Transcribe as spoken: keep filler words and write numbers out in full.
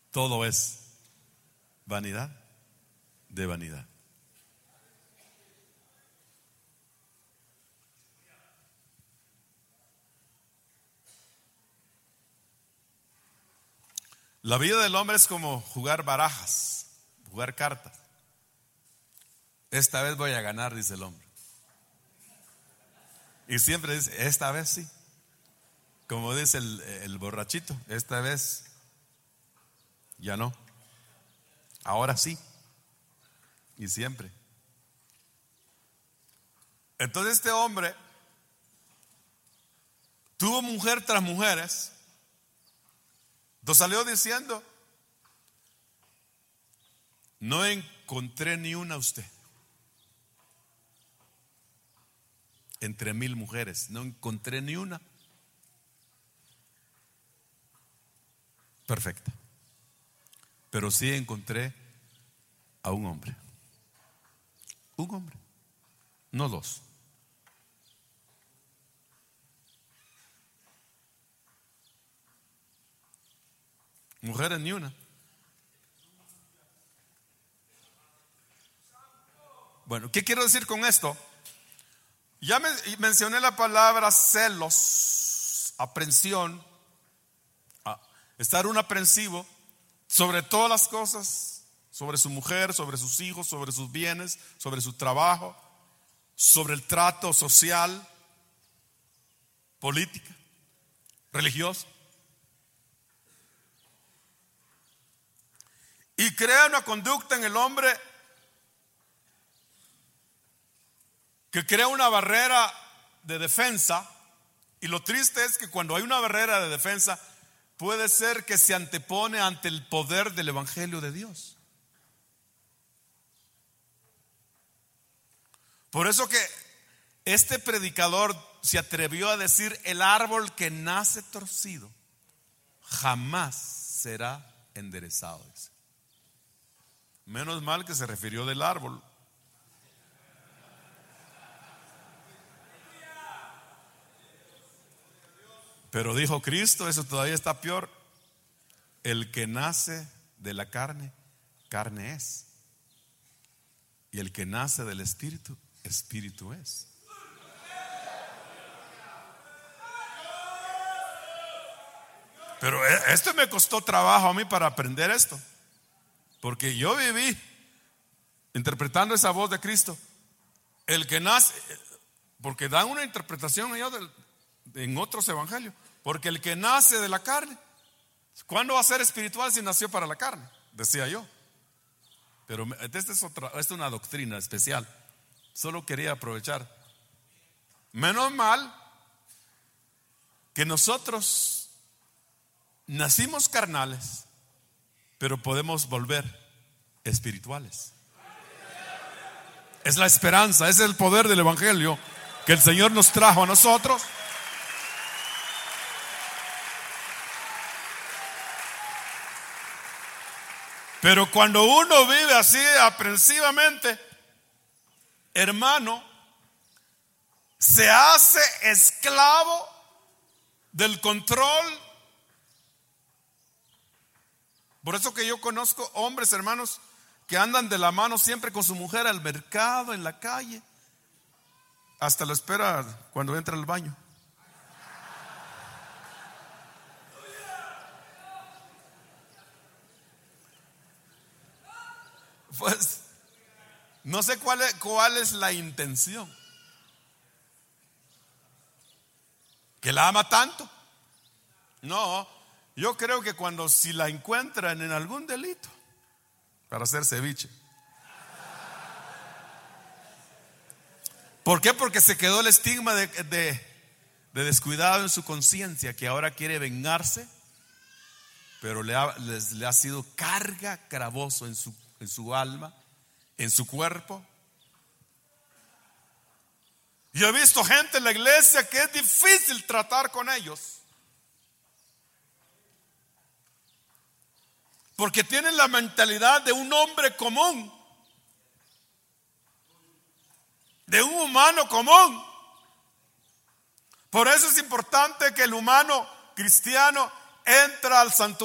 todo es vanidad de vanidad. La vida del hombre es como jugar barajas, jugar cartas. Esta vez voy a ganar, dice el hombre. Y siempre dice, esta vez sí. Como dice el, el borrachito, esta vez ya no. Ahora sí. Y siempre. Entonces este hombre tuvo mujer tras mujeres. Entonces salió diciendo, no encontré ni una a usted. Entre mil mujeres, no encontré ni una perfecta. Pero sí encontré a un hombre. Un hombre, no dos. Mujeres ni una. Bueno, ¿qué quiero decir con esto? Ya me, mencioné la palabra celos, aprensión, estar un aprensivo sobre todas las cosas, sobre su mujer, sobre sus hijos, sobre sus bienes, sobre su trabajo, sobre el trato social, política, religioso. Y crea una conducta en el hombre que crea una barrera de defensa. Y lo triste es que cuando hay una barrera de defensa, puede ser que se antepone ante el poder del Evangelio de Dios. Por eso que este predicador se atrevió a decir, el árbol que nace torcido jamás será enderezado. Menos mal que se refirió del árbol. Pero dijo Cristo, eso todavía está peor. El que nace de la carne, carne es. Y el que nace del Espíritu, Espíritu es. Pero esto me costó trabajo a mí para aprender esto. Porque yo viví interpretando esa voz de Cristo. El que nace, porque dan una interpretación allá del, en otros evangelios. Porque el que nace de la carne, ¿cuándo va a ser espiritual si nació para la carne? Decía yo. Pero esta es otra, esta es una doctrina especial. Solo quería aprovechar. Menos mal que nosotros nacimos carnales, pero podemos volver espirituales. Es la esperanza, es el poder del evangelio que el Señor nos trajo a nosotros. Pero cuando uno vive así aprensivamente, hermano, se hace esclavo del control. Por eso que yo conozco hombres, hermanos, que andan de la mano siempre con su mujer al mercado, en la calle, hasta lo espera cuando entra al baño. Pues no sé cuál es, cuál es la intención. ¿Que la ama tanto? No, yo creo que cuando si la encuentran en algún delito para hacer ceviche. ¿Por qué? Porque se quedó el estigma de, de, de descuidado en su conciencia, que ahora quiere vengarse, pero le ha, les, le ha sido carga gravoso en su, en su alma, en su cuerpo. Yo he visto gente en la iglesia que es difícil tratar con ellos, porque tienen la mentalidad de un hombre común, de un humano común. Por eso es importante que el humano cristiano entra al santuario